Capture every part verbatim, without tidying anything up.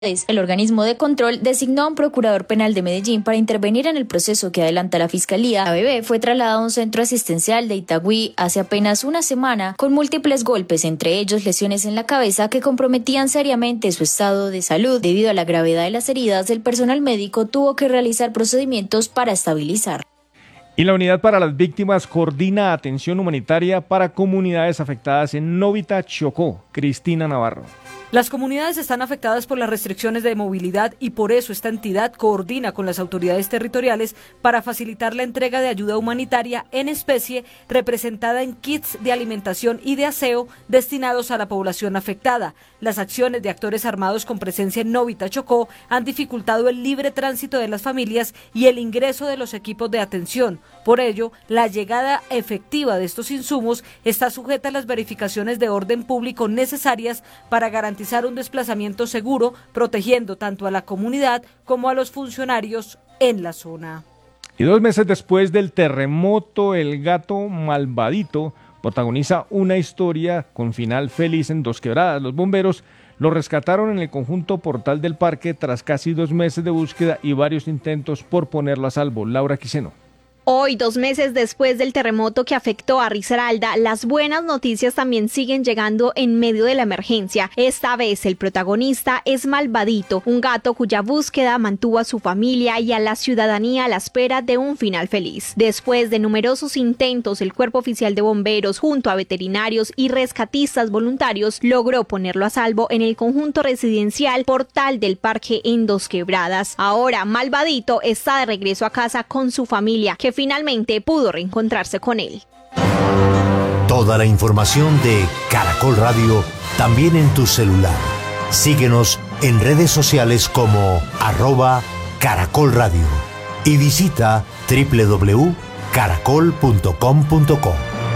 El organismo de control designó a un procurador penal de Medellín para intervenir en el proceso que adelanta la Fiscalía. La bebé fue trasladada a un centro asistencial de Itagüí hace apenas una semana con múltiples golpes, entre ellos lesiones en la cabeza que comprometían seriamente su estado de salud. Debido a la gravedad de las heridas, el personal médico tuvo que realizar procedimientos para estabilizar. Y la Unidad para las Víctimas coordina atención humanitaria para comunidades afectadas en Novita, Chocó. Cristina Navarro. Las comunidades están afectadas por las restricciones de movilidad y por eso esta entidad coordina con las autoridades territoriales para facilitar la entrega de ayuda humanitaria en especie representada en kits de alimentación y de aseo destinados a la población afectada. Las acciones de actores armados con presencia en Novita, Chocó han dificultado el libre tránsito de las familias y el ingreso de los equipos de atención. Por ello, la llegada efectiva de estos insumos está sujeta a las verificaciones de orden público necesarias para garantizar un desplazamiento seguro, protegiendo tanto a la comunidad como a los funcionarios en la zona. Y dos meses después del terremoto, el gato Malvadito protagoniza una historia con final feliz en Dos Quebradas. Los bomberos lo rescataron en el conjunto Portal del Parque tras casi dos meses de búsqueda y varios intentos por ponerlo a salvo. Laura Quiseno. Hoy, dos meses después del terremoto que afectó a Risaralda, las buenas noticias también siguen llegando en medio de la emergencia. Esta vez el protagonista es Malvadito, un gato cuya búsqueda mantuvo a su familia y a la ciudadanía a la espera de un final feliz. Después de numerosos intentos, el Cuerpo Oficial de Bomberos, junto a veterinarios y rescatistas voluntarios, logró ponerlo a salvo en el conjunto residencial Portal del Parque en Dos Quebradas. Ahora, Malvadito está de regreso a casa con su familia, que finalmente pudo reencontrarse con él. Toda la información de Caracol Radio también en tu celular. Síguenos en redes sociales como arroba Caracol Radio y visita doble u doble u doble u punto caracol punto com punto co.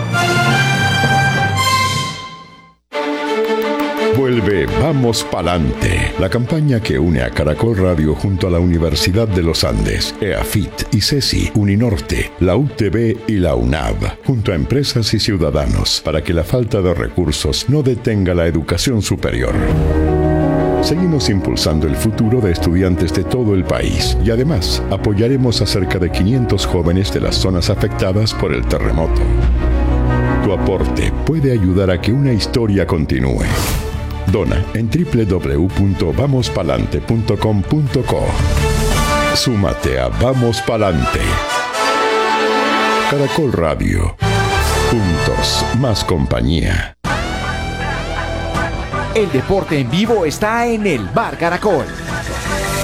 Vuelve Vamos Palante, la campaña que une a Caracol Radio junto a la Universidad de los Andes, EAFIT, ICESI, Uninorte, la U T B y la UNAV, junto a empresas y ciudadanos, para que la falta de recursos no detenga la educación superior. Seguimos impulsando el futuro de estudiantes de todo el país y además apoyaremos a cerca de quinientos jóvenes de las zonas afectadas por el terremoto. Tu aporte puede ayudar a que una historia continúe. Dona en doble u doble u doble u punto vamos palante punto com punto co. Súmate a Vamos Palante. Caracol Radio. Juntos, más compañía. El deporte en vivo está en el Bar Caracol.